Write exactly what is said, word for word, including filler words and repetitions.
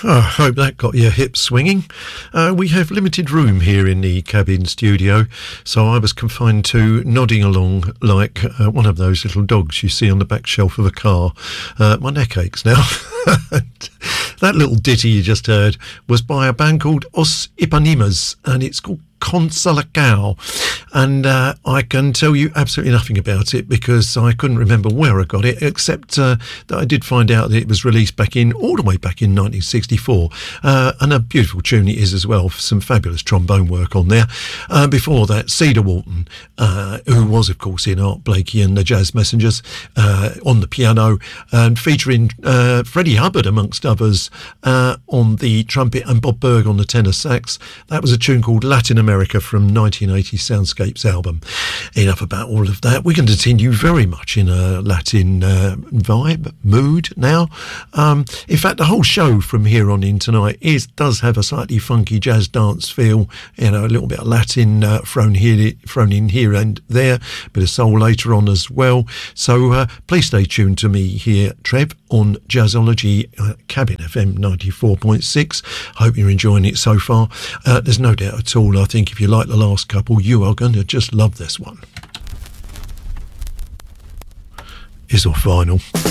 I hope that got your hips swinging. Uh, we have limited room here in the cabin studio, so I was confined to nodding along like uh, one of those little dogs you see on the back shelf of a car. Uh, my neck aches now. That little ditty you just heard was by a band called Os Ipanimas, and it's called Consalacao, and uh, I can tell you absolutely nothing about it because I couldn't remember where I got it, except uh, that I did find out that it was released back in all the way back in nineteen sixty-four, uh, and a beautiful tune it is as well. Some fabulous trombone work on there. Uh, before that, Cedar Walton, uh, who was of course in Art Blakey and the Jazz Messengers, uh, on the piano, and featuring uh, Freddie Hubbard amongst others uh, on the trumpet and Bob Berg on the tenor sax. That was a tune called Latin America from nineteen eighty Soundscapes album. Enough about all of that. We're going to continue very much in a Latin uh, vibe, mood now. Um, in fact, the whole show from here on in tonight is does have a slightly funky jazz dance feel, you know, a little bit of Latin uh, thrown here, thrown in here and there, bit of soul later on as well. So uh, please stay tuned to me here, Trev, on Jazzology, uh, Cabin F M ninety-four point six. Hope you're enjoying it so far. Uh, there's no doubt at all, I think if you like the last couple, you are going to just love this one. It's off vinyl.